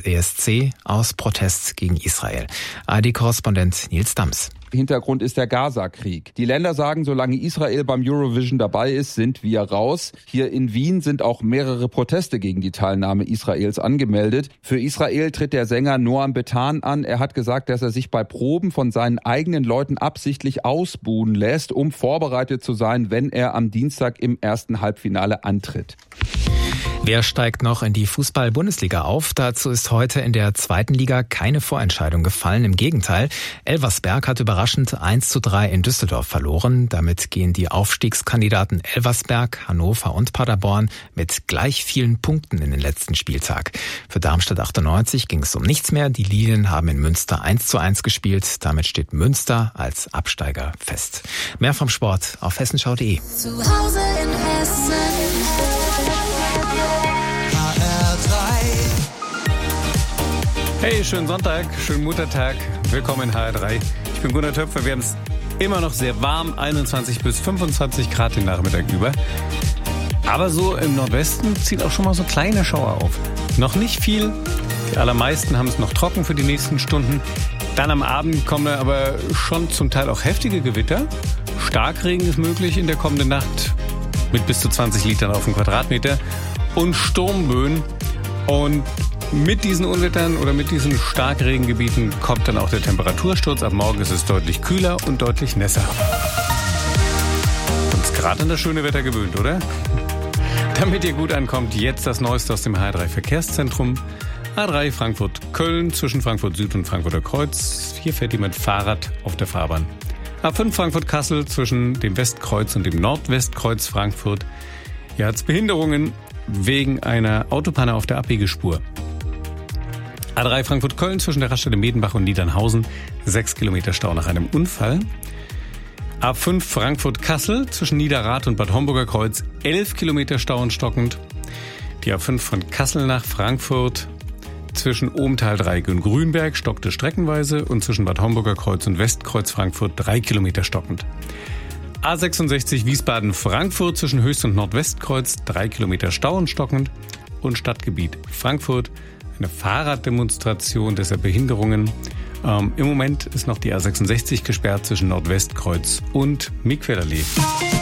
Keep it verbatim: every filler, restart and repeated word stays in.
E S C aus Protest gegen Israel. A R D-Korrespondent Nils Dams. Hintergrund ist der Gaza-Krieg. Die Länder sagen, solange Israel beim Eurovision dabei ist, sind wir raus. Hier in Wien sind auch mehrere Proteste gegen die Teilnahme Israels angemeldet. Für Israel tritt der Sänger Noam Betan an. Er hat gesagt, dass er sich bei Proben von seinen eigenen Leuten absichtlich ausbuhen lässt, um vorbereitet zu sein, wenn er am Dienstag im ersten Halbfinale antritt. Wer steigt noch in die Fußball-Bundesliga auf? Dazu ist heute in der zweiten Liga keine Vorentscheidung gefallen. Im Gegenteil, Elversberg hat überraschend eins zu drei in Düsseldorf verloren. Damit gehen die Aufstiegskandidaten Elversberg, Hannover und Paderborn mit gleich vielen Punkten in den letzten Spieltag. Für Darmstadt achtundneunzig ging es um nichts mehr. Die Lilien haben in Münster eins zu eins gespielt. Damit steht Münster als Absteiger fest. Mehr vom Sport auf hessenschau punkt de. Zu Hause in Hessen. Hey, schönen Sonntag, schönen Muttertag, willkommen in H R drei. Ich bin Gunnar Töpfer, wir haben es immer noch sehr warm, einundzwanzig bis fünfundzwanzig Grad den Nachmittag über. Aber so im Nordwesten zieht auch schon mal so kleine Schauer auf. Noch nicht viel, die allermeisten haben es noch trocken für die nächsten Stunden. Dann am Abend kommen aber schon zum Teil auch heftige Gewitter. Starkregen ist möglich in der kommenden Nacht mit bis zu zwanzig Litern auf den Quadratmeter und Sturmböen. Und mit diesen Unwettern oder mit diesen Starkregengebieten kommt dann auch der Temperatursturz. Ab morgen ist es deutlich kühler und deutlich nässer. Uns gerade an das schöne Wetter gewöhnt, oder? Damit ihr gut ankommt, jetzt das Neueste aus dem H R drei Verkehrszentrum. A R drei Frankfurt-Köln zwischen Frankfurt Süd und Frankfurter Kreuz. Hier fährt jemand Fahrrad auf der Fahrbahn. A fünf Frankfurt-Kassel zwischen dem Westkreuz und dem Nordwestkreuz Frankfurt. Hier hat es Behinderungen wegen einer Autopanne auf der Abbiegespur. A drei Frankfurt-Köln zwischen der Raststätte Medenbach und Niedernhausen, sechs Kilometer Stau nach einem Unfall. A fünf Frankfurt-Kassel zwischen Niederrad und Bad Homburger Kreuz, elf Kilometer Stau und stockend. Die A fünf von Kassel nach Frankfurt zwischen Ohmtal Dreieck und Grünberg stockte streckenweise und zwischen Bad Homburger Kreuz und Westkreuz Frankfurt drei Kilometer stockend. A sechsundsechzig Wiesbaden-Frankfurt zwischen Höchst- und Nordwestkreuz, drei Kilometer Stau und stockend. Und Stadtgebiet Frankfurt, eine Fahrraddemonstration, deshalb Behinderungen. Ähm, Im Moment ist noch die A sechsundsechzig gesperrt zwischen Nordwestkreuz und Miquellerlee.